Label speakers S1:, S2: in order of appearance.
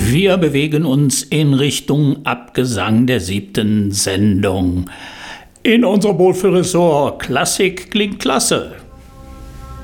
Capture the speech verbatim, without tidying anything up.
S1: Wir bewegen uns in Richtung Abgesang der siebten Sendung. In unserem Wohlfühlressort Klassik klingt klasse.